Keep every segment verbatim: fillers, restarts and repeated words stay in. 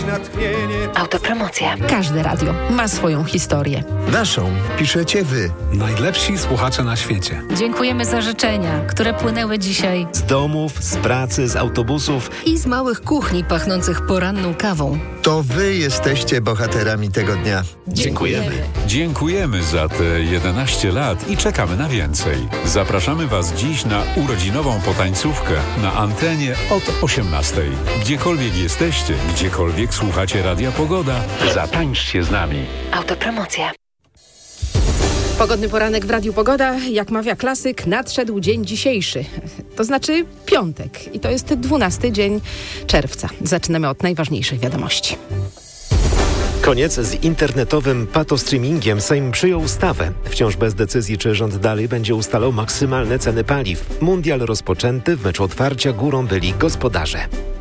natchnienie. Autopromocja. Każde radio ma swoją historię. Naszą piszecie wy. Najlepsi słuchacze na świecie. Dziękujemy za życzenia, które płynęły dzisiaj z domów, z pracy, z autobusów i z małych kuchni pachnących poranną kawą. To wy jesteście bohaterami tego dnia. Dziękujemy. Dziękujemy za te jedenaście lat i czekamy na więcej. Zapraszamy Was dziś na urodzinową potańcówkę na antenie od osiemnastej. Gdziekolwiek jesteście, gdziekolwiek słuchacie Radia Pogoda, zatańczcie z nami. Autopromocja. Pogodny poranek w Radiu Pogoda, jak mawia klasyk, nadszedł dzień dzisiejszy. To znaczy piątek i to jest dwunasty dzień czerwca. Zaczynamy od najważniejszych wiadomości. Koniec z internetowym patostreamingiem. Sejm przyjął ustawę. Wciąż bez decyzji, czy rząd dalej będzie ustalał maksymalne ceny paliw. Mundial rozpoczęty, w meczu otwarcia górą byli gospodarze.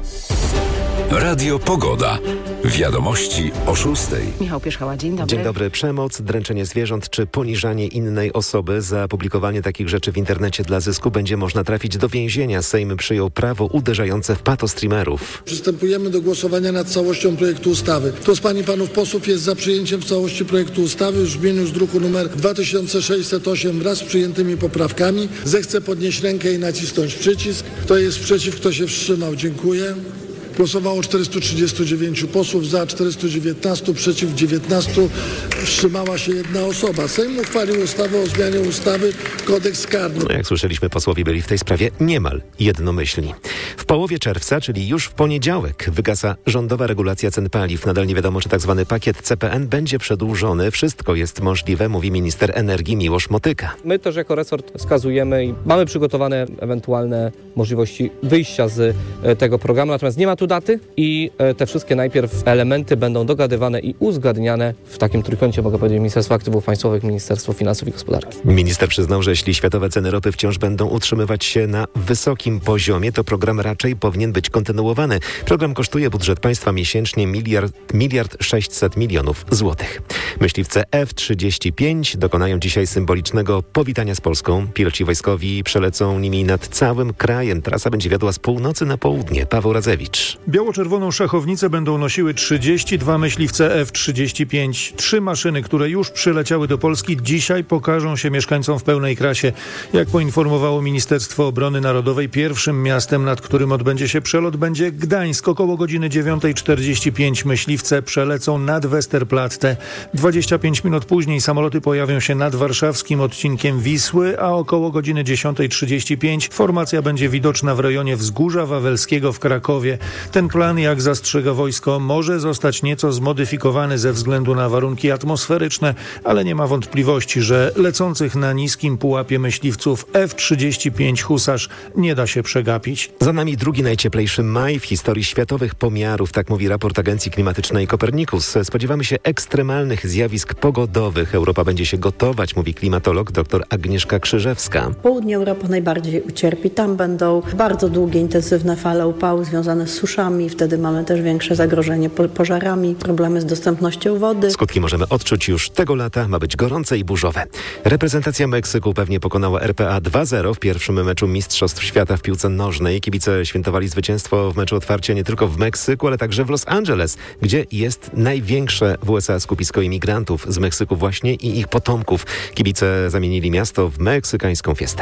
Radio Pogoda. Wiadomości o szóstej. Michał Pierzchała, dzień dobry. Dzień dobry. Przemoc, dręczenie zwierząt czy poniżanie innej osoby za publikowanie takich rzeczy w internecie dla zysku będzie można trafić do więzienia. Sejm przyjął prawo uderzające w patostreamerów. Przystępujemy do głosowania nad całością projektu ustawy. Kto z pań i panów posłów jest za przyjęciem w całości projektu ustawy w brzmieniu z druku nr dwa tysiące sześćset osiem wraz z przyjętymi poprawkami, zechce podnieść rękę i nacisnąć przycisk. Kto jest przeciw, kto się wstrzymał? Dziękuję. Głosowało czterystu trzydziestu dziewięciu posłów, za czterystu dziewiętnastu, przeciw dziewiętnastu, wstrzymała się jedna osoba. Sejm uchwalił ustawę o zmianie ustawy Kodeks karny. No jak słyszeliśmy, posłowie byli w tej sprawie niemal jednomyślni. W połowie czerwca, czyli już w poniedziałek, wygasa rządowa regulacja cen paliw. Nadal nie wiadomo, czy tzw. pakiet C P N będzie przedłużony. Wszystko jest możliwe, mówi minister energii Miłosz Motyka. My też jako resort wskazujemy i mamy przygotowane ewentualne możliwości wyjścia z tego programu, natomiast nie ma tu daty i te wszystkie najpierw elementy będą dogadywane i uzgadniane w takim trójkącie, mogę powiedzieć, Ministerstwo Aktywów Państwowych, Ministerstwo Finansów i Gospodarki. Minister przyznał, że jeśli światowe ceny ropy wciąż będą utrzymywać się na wysokim poziomie, to program raczej powinien być kontynuowany. Program kosztuje budżet państwa miesięcznie miliard, miliard sześćset milionów złotych. Myśliwce F trzydzieści pięć dokonają dzisiaj symbolicznego powitania z Polską. Piloci wojskowi przelecą nimi nad całym krajem. Trasa będzie wiodła z północy na południe. Paweł Radzewicz. Biało-czerwoną szachownicę będą nosiły trzydzieści dwa myśliwce F trzydzieści pięć. Trzy maszyny, które już przyleciały do Polski, dzisiaj pokażą się mieszkańcom w pełnej krasie. Jak poinformowało Ministerstwo Obrony Narodowej, pierwszym miastem, nad którym odbędzie się przelot, będzie Gdańsk. Około godziny dziewiątej czterdzieści pięć myśliwce przelecą nad Westerplatte. dwadzieścia pięć minut później samoloty pojawią się nad warszawskim odcinkiem Wisły, a około godziny dziesiątej trzydzieści pięć formacja będzie widoczna w rejonie Wzgórza Wawelskiego w Krakowie. Ten plan, jak zastrzega wojsko, może zostać nieco zmodyfikowany ze względu na warunki atmosferyczne, ale nie ma wątpliwości, że lecących na niskim pułapie myśliwców F trzydzieści pięć Husarz nie da się przegapić. Za nami drugi najcieplejszy maj w historii światowych pomiarów, tak mówi raport Agencji Klimatycznej Copernicus. Spodziewamy się ekstremalnych zjawisk pogodowych. Europa będzie się gotować, mówi klimatolog dr Agnieszka Krzyżewska. Południe Europy najbardziej ucierpi. Tam będą bardzo długie, intensywne fale upału związane z suszami. Wtedy mamy też większe zagrożenie pożarami, problemy z dostępnością wody. Skutki możemy odczuć już tego lata. Ma być gorące i burzowe. Reprezentacja Meksyku pewnie pokonała R P A dwa zero w pierwszym meczu Mistrzostw Świata w piłce nożnej. Kibice świętowali zwycięstwo w meczu otwarcia nie tylko w Meksyku, ale także w Los Angeles, gdzie jest największe w U S A skupisko imigrantów z Meksyku właśnie i ich potomków. Kibice zamienili miasto w meksykańską fiestę.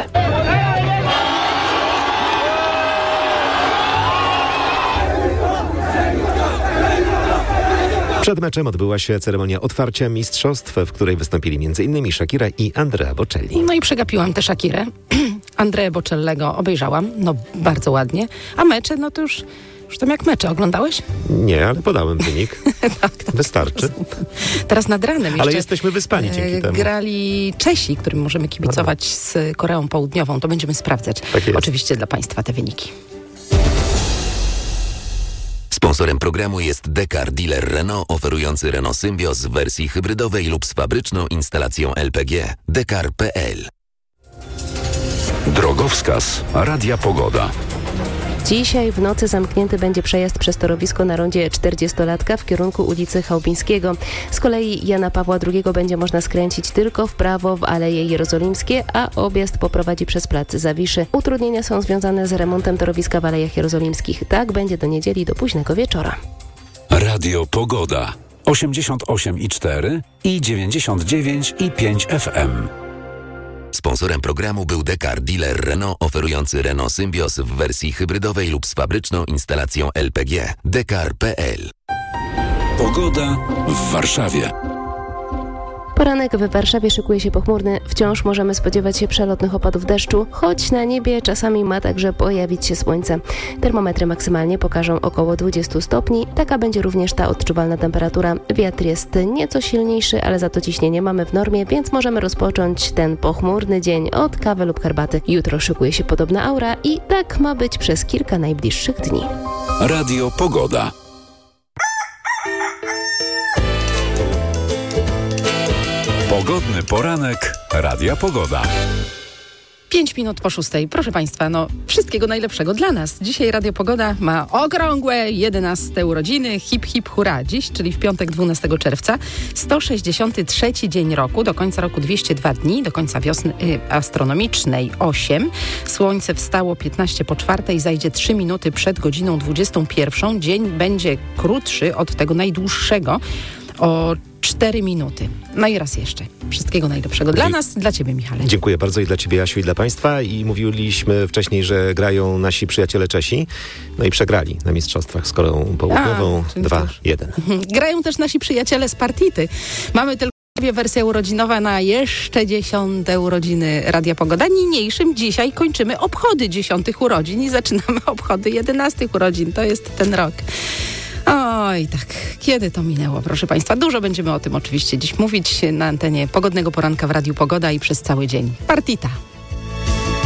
Przed meczem odbyła się ceremonia otwarcia mistrzostw, w której wystąpili między innymi Shakira i Andrea Bocelli. No i przegapiłam tę Shakirę. Andrea Bocellego obejrzałam, no bardzo ładnie. A mecze, no to już, już tam jak mecze. Oglądałeś? Nie, ale podałem wynik. tak, tak. Wystarczy. Teraz nad ranem jeszcze ale jesteśmy wyspani dzięki temu. Grali Czesi, którym możemy kibicować z Koreą Południową. To będziemy sprawdzać. Tak jest. Oczywiście dla Państwa te wyniki. Sponsorem programu jest Dekar, dealer Renault oferujący Renault Symbioz w wersji hybrydowej lub z fabryczną instalacją L P G. Dekar kropka P L. Drogowskaz Radia Pogoda. Dzisiaj w nocy zamknięty będzie przejazd przez torowisko na rondzie czterdziestolatka w kierunku ulicy Chałubińskiego. Z kolei Jana Pawła drugiego będzie można skręcić tylko w prawo w Aleje Jerozolimskie, a objazd poprowadzi przez plac Zawiszy. Utrudnienia są związane z remontem torowiska w Alejach Jerozolimskich. Tak będzie do niedzieli do późnego wieczora. Radio Pogoda. osiemdziesiąt osiem i cztery i dziewięćdziesiąt dziewięć i pięć F M. Sponsorem programu był Dekar, dealer Renault oferujący Renault Symbios w wersji hybrydowej lub z fabryczną instalacją L P G. dekar kropka p l. Pogoda w Warszawie. Poranek w Warszawie szykuje się pochmurny. Wciąż możemy spodziewać się przelotnych opadów deszczu, choć na niebie czasami ma także pojawić się słońce. Termometry maksymalnie pokażą około dwadzieścia stopni. Taka będzie również ta odczuwalna temperatura. Wiatr jest nieco silniejszy, ale za to ciśnienie mamy w normie, więc możemy rozpocząć ten pochmurny dzień od kawy lub herbaty. Jutro szykuje się podobna aura i tak ma być przez kilka najbliższych dni. Radio Pogoda. Pogodny poranek Radia Pogoda. Pięć minut po szóstej. Proszę Państwa, no wszystkiego najlepszego dla nas. Dzisiaj Radio Pogoda ma okrągłe jedenaste urodziny. Hip, hip, hurra. Dziś, czyli w piątek dwunastego czerwca, sto sześćdziesiąty trzeci dzień roku. Do końca roku dwieście dwa dni. Do końca wiosny y, astronomicznej osiem. Słońce wstało piętnaście po czwartej. Zajdzie trzy minuty przed godziną dwudziestą pierwszą. Dzień będzie krótszy od tego najdłuższego o cztery minuty. No i raz jeszcze. Wszystkiego najlepszego dla nas, dla Ciebie, Michale. Dziękuję bardzo i dla Ciebie, Jasiu, i dla Państwa. I mówiliśmy wcześniej, że grają nasi przyjaciele Czesi. No i przegrali na mistrzostwach z Koreą Południową dwa jeden. Grają też nasi przyjaciele z Partity. Mamy tylko wersja urodzinowa na jeszcze dziesiąte urodziny Radia Pogoda. Niniejszym dzisiaj kończymy obchody dziesiątych urodzin i zaczynamy obchody jedenastych urodzin. To jest ten rok. Oj, tak. Kiedy to minęło, proszę Państwa? Dużo będziemy o tym oczywiście dziś mówić na antenie Pogodnego Poranka w Radiu Pogoda i przez cały dzień. Partita.